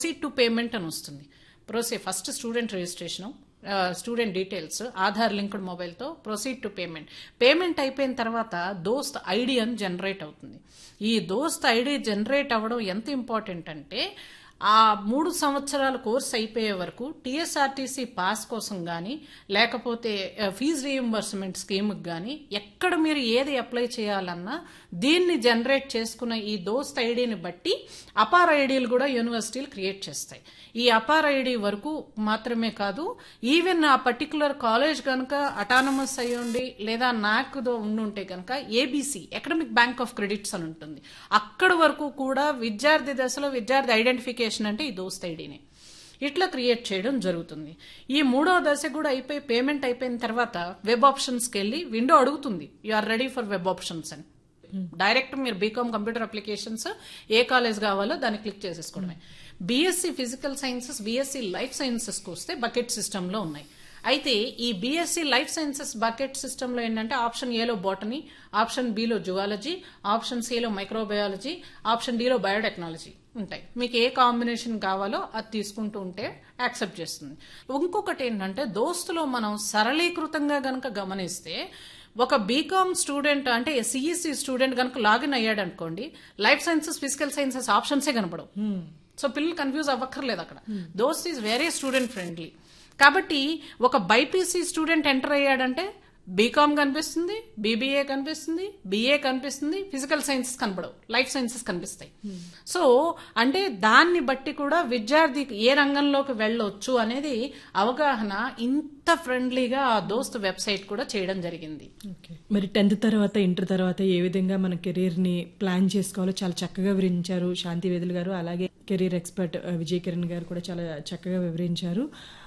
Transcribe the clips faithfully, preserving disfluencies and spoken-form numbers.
Proceed to payment అని వస్తుంది. ప్రొసీ first student registration, student details, Aadhaar linked మొబైల్తో proceed to payment. Payment అయిపోయిన తర్వాత దోస్త్ ఐడి అని జనరేట్ అవుతుంది. ఈ దోస్త్ ఐడి జనరేట్ అవ్వడం ఎంత ఇంపార్టెంట్ అంటే ఆ మూడు సంవత్సరాల కోర్స్ అయిపోయే వరకు టీఎస్ఆర్టీసీ పాస్ కోసం కానీ లేకపోతే ఫీజు రీయింబర్స్మెంట్ స్కీమ్కి కానీ ఎక్కడ మీరు ఏది అప్లై చేయాలన్నా దీన్ని జనరేట్ చేసుకున్న ఈ దోస్త్ ఐడిని బట్టి అపార్ ఐడీలు కూడా యూనివర్సిటీలు క్రియేట్ చేస్తాయి. ఈ అపార్ ఐడి వరకు మాత్రమే కాదు, ఈవెన్ ఆ పర్టికులర్ కాలేజ్ కనుక అటానమస్ అయ్యి ఉండి లేదా నాక్ ఉండుంటే కనుక ABC academic bank of credits అని ఉంటుంది. అక్కడ వరకు కూడా విద్యార్థి దశలో విద్యార్థి ఐడెంటిఫికేషన్ అంటే ఈ దోస్త్ ఐడినే ఇట్లా క్రియేట్ చేయడం జరుగుతుంది. ఈ మూడో దశ కూడా అయిపోయి పేమెంట్ అయిపోయిన తర్వాత వెబ్ ఆప్షన్స్కి వెళ్ళి విండో అడుగుతుంది, you are ready for web options అని. డైరెక్ట్ మీరు బీకామ్ కంప్యూటర్ అప్లికేషన్స్ ఏ కాలేజ్ కావాలో దాన్ని క్లిక్ చేసేసుకోవడమే. BSc physical sciences, BSc life సైన్సెస్కి వస్తే బకెట్ సిస్టంలో ఉన్నాయి. అయితే ఈ బీఎస్సీ లైఫ్ సైన్సెస్ బకెట్ సిస్టంలో ఏంటంటే ఆప్షన్ ఏలో botany, option below zoology, option సిలో మైక్రోబయాలజీ, ఆప్షన్ డిలో బయోటెక్నాలజీ ఉంటాయి. మీకు ఏ కాంబినేషన్ కావాలో అది తీసుకుంటూ ఉంటే యాక్సెప్ట్ చేస్తుంది. ఇంకొకటి ఏంటంటే దోస్తులో మనం సరళీకృతంగా గనక గమనిస్తే ఒక బీకామ్ స్టూడెంట్ అంటే సిఈసి స్టూడెంట్ కనుక లాగిన్ అయ్యాడు అనుకోండి, లైఫ్ సైన్సెస్ ఫిజికల్ సైన్సెస్ ఆప్షన్సే కనపడవు. సో పిల్లలు కన్ఫ్యూజ్ అవ్వక్కర్లేదు. అక్కడ దోస్త్ ఈజ్ వెరీ స్టూడెంట్ ఫ్రెండ్లీ. కాబట్టి ఒక బైపీసీ స్టూడెంట్ ఎంటర్ అయ్యాడంటే బీకామ్ కనిపిస్తుంది, బీబీఏ కనిపిస్తుంది, బీఏ కనిపిస్తుంది, ఫిజికల్ సైన్సెస్ కనపడవు, లైఫ్ సైన్సెస్ కనిపిస్తాయి. సో అంటే దాన్ని బట్టి కూడా విద్యార్థి ఏ రంగంలోకి వెళ్ళొచ్చు అనేది అవగాహన ఇంత ఫ్రెండ్లీగా ఆ దోస్త్ వెబ్సైట్ కూడా చేయడం జరిగింది. మరి టెన్త్ తర్వాత ఇంటర్ తర్వాత ఏ విధంగా మన కెరీర్ ని ప్లాన్ చేసుకోవాలో చాలా చక్కగా వివరించారు శాంతి వేదుల గారు. అలాగే కెరీర్ ఎక్స్పర్ట్ విజయ్ కిరణ్ గారు కూడా చాలా చక్కగా వివరించారు.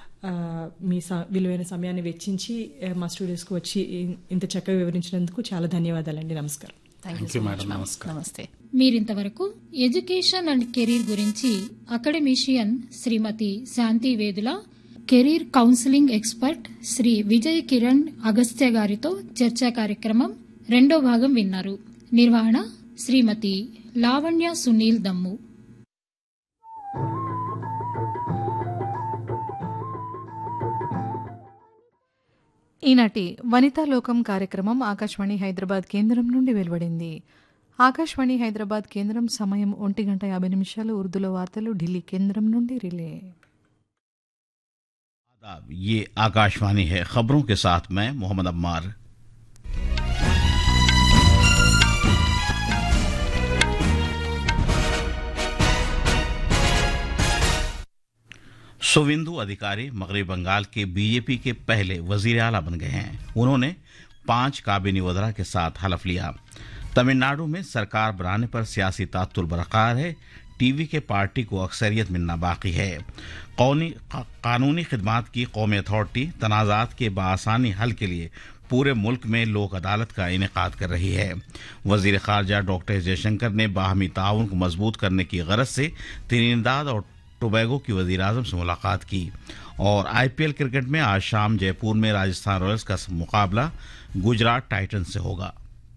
మీ విలువైన సమయాన్ని వెచ్చించి మా స్టూడియోస్కి వచ్చి ఇంత చక్కగా వివరించినందుకు చాలా ధన్యవాదాలండి. నమస్కారం. నమస్తే. మీరింతవరకు ఎడ్యుకేషన్ అండ్ కెరీర్ గురించి అకాడమిషియన్ శ్రీమతి శాంతి Vedula, career counselling expert Shri Vijay Kiran Agastya గారితో చర్చా కార్యక్రమం రెండో భాగం విన్నారు. నిర్వహణ శ్రీమతి లావణ్య సునీల్ దమ్ము. ఈనాటి వనితాలోకం కార్యక్రమం ఆకాశవాణి హైదరాబాద్ కేంద్రం నుండి వెలువడింది. ఆకాశవాణి హైదరాబాద్ కేంద్రం సమయం ఒంటి గంట యాభై నిమిషాలు. ఉర్దూలో వార్తలు ఢిల్లీ కేంద్రం నుండి రిలే. ये आकाशवाणी है। खबरों के साथ मैं मोहम्मद अम्मार। सुविंदु अधिकारी मगरबी बंगाल के बीजेपी के पहले वजीर आला बन गए हैं। उन्होंने पांच काबिनी वज़रा के साथ हलफ लिया। तमिलनाडु में सरकार बनाने पर सियासी तात्तुल बरकरार है। टीवी के पार्टी को अक्सरियत मिलना बाकी है। कानूनी खिदमात की कौमी अथॉरिटी तनाज़ात के बासानी हल के लिए पूरे मुल्क में लोक अदालत का इनेकाद कर रही है। वजीर खारजा डॉक्टर जयशंकर ने बाहमी ताउन को मजबूत करने की गरज से त्रिनिदाद और टोबैगो की वजीर आजम से मुलाकात की। और आईपीएल क्रिकेट में आज शाम जयपुर में राजस्थान रॉयल्स का मुकाबला गुजरात टाइटंस से होगा।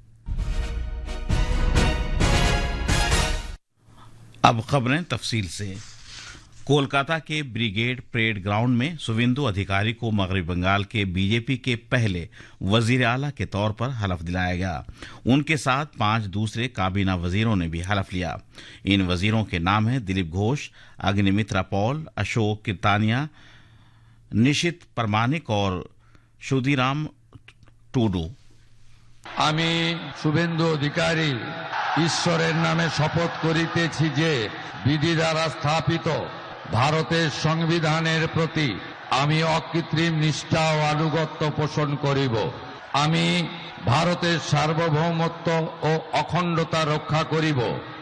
अब खबरें तफसील से। कोलकाता के ब्रिगेड परेड ग्राउंड में सुविंदु अधिकारी को मगरबी बंगाल के बीजेपी के पहले वजीर आला के तौर पर हलफ दिलाया गया। उनके साथ पांच दूसरे काबीना वजीरों ने भी हलफ लिया। इन वजीरों के नाम हैं दिलीप घोष, अग्निमित्रा पॉल, अशोक किरतानिया, निशित परमानिक और सुधीराम टूडू। আমি শুভেন্দু অধিকারী ঈশ্বরের নামে শপথ করিতেছি যে বিধি দ্বারা স্থাপিত ভারতের সংবিধানের প্রতি আমি অকৃত্রিম নিষ্ঠা ও আনুগত্য পোষণ করিব। আমি ভারতের সার্বভৌমত্ব ও অখণ্ডতা রক্ষা করিব।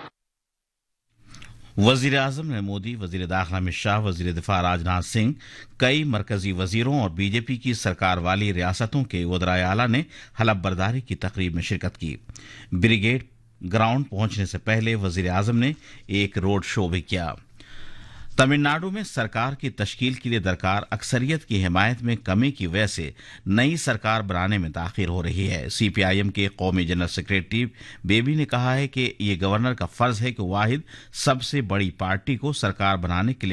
वजीर आजम नरेंद्र मोदी, वजीर दाखिला अमित शाह, वजीर दिफा राजनाथ सिंह, कई मरकजी वजीरों और बीजेपी की सरकार वाली रियासतों के वज़राए आला ने हलफ बर्दारी की तकरीब में शिरकत की। ब्रिगेड ग्राउंड पहुंचने से पहले वजीर आजम ने एक रोड शो भी किया। तमिलनाडु में सरकार की तश्कील के लिए दरकार अक्सरियत की हिमायत में कमी की वजह से नई सरकार बनाने में ताखिर हो रही है। सीपीआईएम के कौमी जनरल सेक्रेटरी बेबी ने कहा है कि ये गवर्नर का फर्ज है कि वाहिद सबसे बड़ी पार्टी को सरकार बनाने के लिए